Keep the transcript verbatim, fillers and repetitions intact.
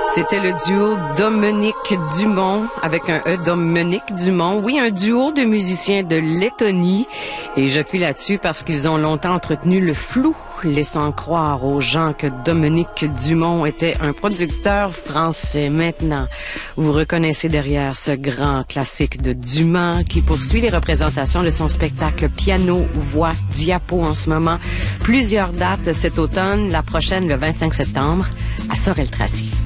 C'était le duo Dominique Dumont avec un E, Dominique Dumont. Oui, un duo de musiciens de Lettonie. Et j'appuie là-dessus parce qu'ils ont longtemps entretenu le flou, laissant croire aux gens que Dominique Dumont était un producteur français. Maintenant, vous reconnaissez derrière ce grand classique de Dumas qui poursuit les représentations de son spectacle piano, voix, diapo en ce moment. Plusieurs dates cet automne, la prochaine le vingt-cinq septembre à Sorel-Tracy.